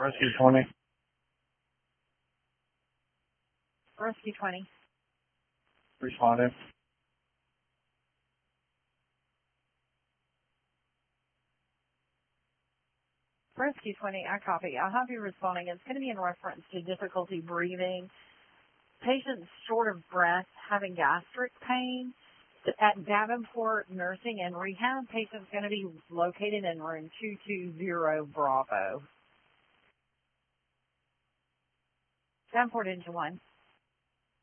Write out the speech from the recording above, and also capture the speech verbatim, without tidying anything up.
Rescue twenty. Rescue twenty. Responding. Rescue twenty, I copy. I'll have you responding. It's going to be in reference to difficulty breathing. Patients short of breath, having gastric pain. At Davenport Nursing and Rehab, patient's going to be located in room two two zero Bravo. Davenport Engine one.